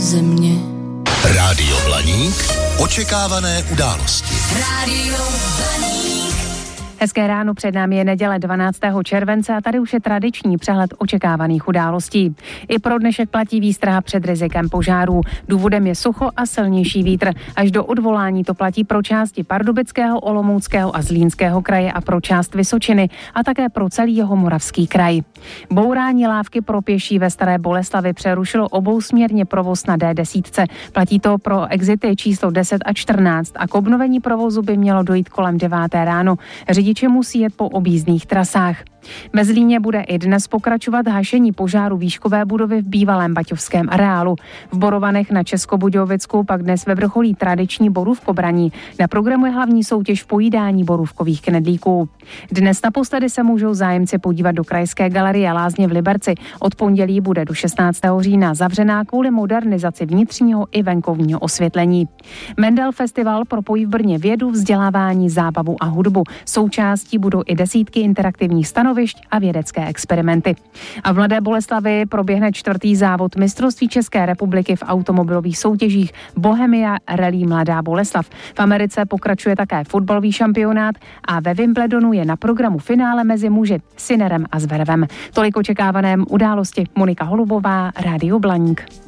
země. Rádio Blaník. Očekávané události. Rádio Blaník. Hezké ráno, před námi je neděle 12. července a tady už je tradiční přehled očekávaných událostí. I pro dnešek platí výstraha před rizikem požárů. Důvodem je sucho a silnější vítr. Až do odvolání to platí pro části Pardubického, Olomouckého a Zlínského kraje a pro část Vysočiny a také pro celý Jihomoravský kraj. Bourání lávky pro pěší ve Staré Boleslavi přerušilo obousměrně provoz na D10. Platí to pro exity číslo 10 a 14 a k obnovení provozu by mělo dojít kolem 9. ráno. Řidiči musí jet po objízdných trasách. Ve Zlíně bude i dnes pokračovat hašení požáru výškové budovy v bývalém baťovském areálu. V Borovanech na Českobudějovicku pak dnes vyvrcholí tradiční borůvkobraní. Na programu je hlavní soutěž v pojídání borůvkových knedlíků. Dnes naposledy se můžou zájemci podívat do Krajské galerie Lázně v Liberci. Od pondělí bude do 16. října zavřená kvůli modernizaci vnitřního i venkovního osvětlení. Mendel Festival propojí v Brně vědu, vzdělávání, zábavu a hudbu. Součástí budou i desítky interaktivních stanovišť a vědecké experimenty. A v Mladé Boleslavi proběhne 4. závod mistrovství České republiky v automobilových soutěžích Bohemia Rally Mladá Boleslav. V Americe pokračuje také fotbalový šampionát a ve Wimbledonu je na programu finále mezi muži Sinnerem a Zverevem. Tolik očekávaném události. Monika Holubová, Rádio Blaník.